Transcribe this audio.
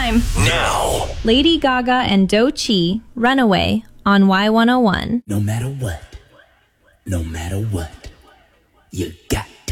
time. Now. Lady Gaga and Doechii, Runaway, on Y101. No matter what, you got